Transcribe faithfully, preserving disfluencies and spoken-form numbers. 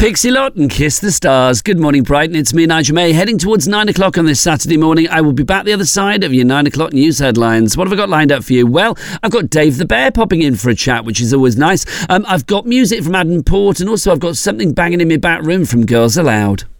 Pixie Lott and Kiss the Stars. Good morning, Brighton. It's me, Nigel May, heading towards nine o'clock on this Saturday morning. I will be back the other side of your nine o'clock news headlines. What have I got lined up for you? Well, I've got Dave the Bear popping in for a chat, which is always nice. Um, I've got music from Adam Port, and also I've got something banging in my back room from Girls Aloud.